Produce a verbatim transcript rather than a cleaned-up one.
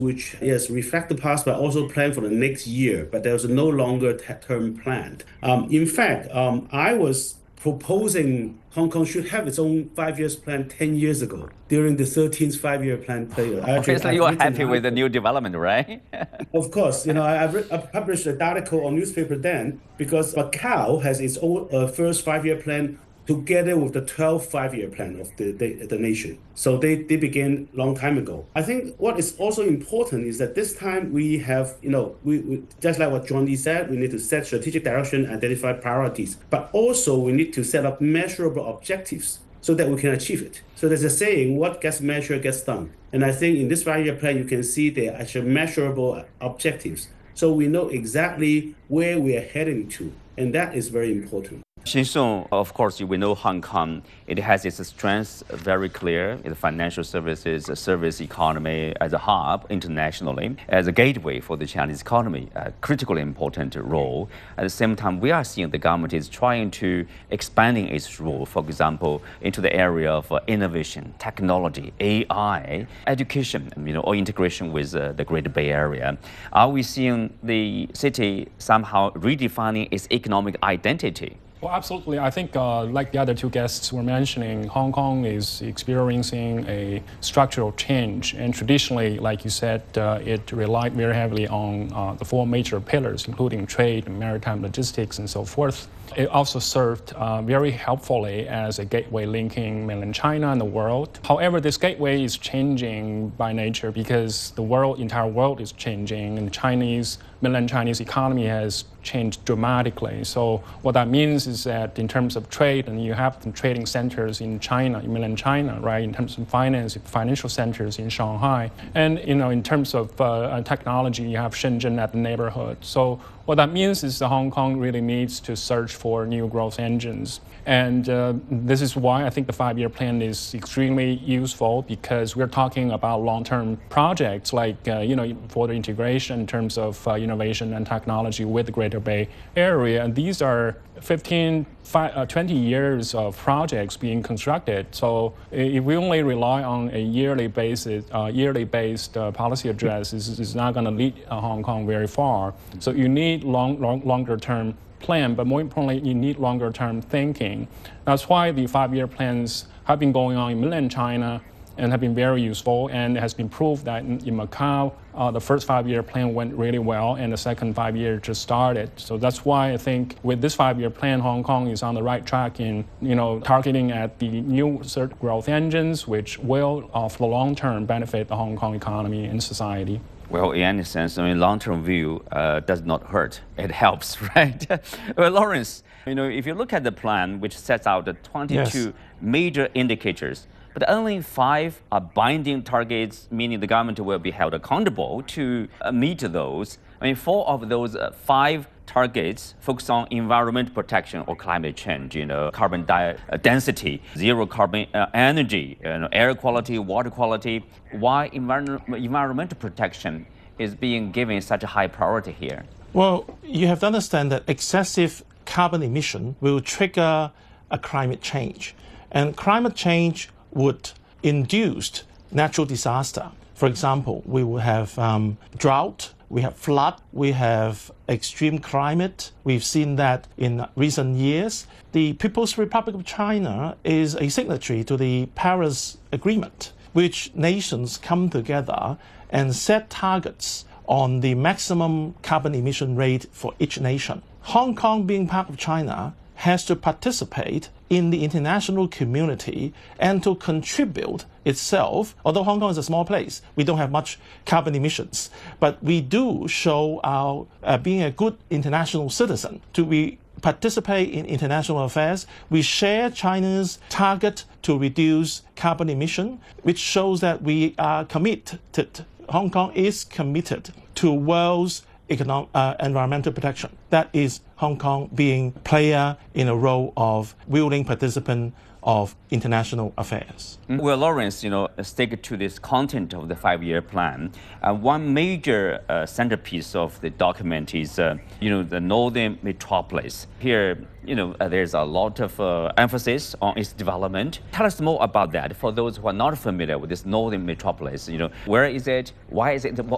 which yes reflect the past but also plan for the next year. But there was no longer term planned. Um, in fact, um, I was proposing Hong Kong should have its own five years plan ten years ago during the thirteenth five-year plan period. Actually, Obviously, I've you are written happy with the new development, right? Of course, you know, I, I've, I've published an article on newspaper then because Macau has its own uh, first five-year plan together with the twelfth five-year plan of the, the, the nation. So they, they began a long time ago. I think what is also important is that this time we have, you know, we, we just like what John Lee said, we need to set strategic direction, identify priorities, but also we need to set up measurable objectives so that we can achieve it. So there's a saying, what gets measured gets done. And I think in this five-year plan, you can see there are actually measurable objectives. So we know exactly where we are heading to, and that is very important. Shih Hsung, of course, we know Hong Kong, it has its strengths very clear, the financial services, service economy as a hub internationally, as a gateway for the Chinese economy, a critically important role. At the same time, we are seeing the government is trying to expanding its role, for example, into the area of innovation, technology, A I, education, you know, or integration with uh, the Greater Bay Area. Are we seeing the city somehow redefining its economic identity? Well, absolutely. I think, uh, like the other two guests were mentioning, Hong Kong is experiencing a structural change. And traditionally, like you said, uh, it relied very heavily on uh, the four major pillars, including trade, maritime logistics, and so forth. It also served uh, very helpfully as a gateway linking mainland China and the world. However, this gateway is changing by nature because the world, entire world is changing, and the Chinese, mainland Chinese economy has changed dramatically. So what that means is that in terms of trade, and you have the trading centers in China, in mainland China, right? In terms of finance, financial centers in Shanghai, and you know, in terms of uh, technology, you have Shenzhen at the neighborhood. So what that means is that Hong Kong really needs to search for new growth engines. And uh, this is why I think the five-year plan is extremely useful, because we're talking about long-term projects like, uh, you know, further integration in terms of uh, innovation and technology with the Greater Bay Area. And these are fifteen, twenty years of projects being constructed. So if we only rely on a yearly basis, uh, yearly based uh, policy address, is is not going to lead uh, Hong Kong very far. So you need long, long longer term plan, but more importantly, you need longer term thinking. That's why the five-year plans have been going on in mainland China and have been very useful, and it has been proved that in, in Macau, uh, the first five-year plan went really well, and the second five-year just started. So that's why I think with this five-year plan, Hong Kong is on the right track in, you know, targeting at the new growth engines, which will, uh, for the long term, benefit the Hong Kong economy and society. Well, in any sense, I mean, long-term view uh, does not hurt. It helps, right? Well, Lawrence, you know, if you look at the plan, which sets out the twenty-two yes. major indicators, but only five are binding targets, meaning the government will be held accountable to uh, meet those. I mean, four of those uh, five targets focus on environment protection or climate change, you know, carbon di- uh, density, zero carbon uh, energy, you know, air quality, water quality. Why envir- environmental protection is being given such a high priority here? Well, you have to understand that excessive carbon emission will trigger a climate change. And climate change would induce natural disaster. For example, we will have um, drought, we have flood, we have extreme climate. We've seen that in recent years. The People's Republic of China is a signatory to the Paris Agreement, which nations come together and set targets on the maximum carbon emission rate for each nation. Hong Kong, being part of China, has to participate in the international community and to contribute itself. Although Hong Kong is a small place, we don't have much carbon emissions, but we do show our uh, being a good international citizen to be participate in international affairs. We share China's target to reduce carbon emission, which shows that we are committed. Hong Kong is committed to world's economic, uh, environmental protection. That is Hong Kong being player in a role of willing participant of international affairs. Well, Lawrence, you know, stick to this content of the five-year plan. Uh, one major uh, centerpiece of the document is, uh, you know, the Northern Metropolis. Here, you know, uh, there's a lot of uh, emphasis on its development. Tell us more about that for those who are not familiar with this Northern Metropolis. You know, where is it? Why is it